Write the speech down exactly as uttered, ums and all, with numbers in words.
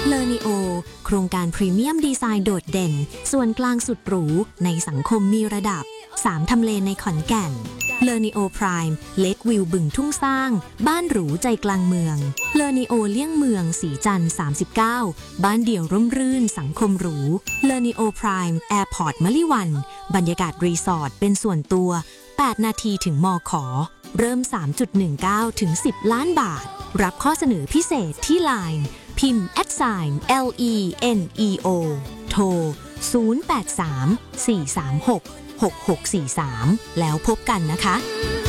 เลอนิโอโครงการพรีเมียมดีไซน์โดดเด่นส่วนกลางสุดหรูในสังคมมีระดับสามทำเลในขอนแก่นเลอนิโอพรายม์เลควิวบึงทุ่งสร้างบ้านหรูใจกลางเมืองเลอนิโอเลี่ยงเมืองสีจันทร์สามสิบเก้าบ้านเดี่ยวร่มรื่นสังคมหรูเลอนิโอพรายม์แอร์พอร์ตมะลิวันบรรยากาศรีสอร์ทเป็นส่วนตัวแปดนาทีถึงมขเริ่ม สามจุดหนึ่งเก้า ถึง สิบ ล้านบาทรับข้อเสนอพิเศษที่ ไลน์ พิมพ์ แอท ไซน์ แอล อี เอ็น อี โอ โทร ศูนย์ แปด สาม สี่ สาม หก หก หก สี่ สาม แล้วพบกันนะคะ